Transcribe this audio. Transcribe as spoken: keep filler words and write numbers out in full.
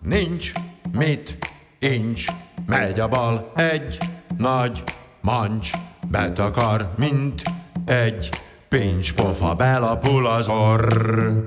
Nincs mit, incs, megy a bal, egy nagy mancs, betakar, mint egy pincs, pofa belapul az orr.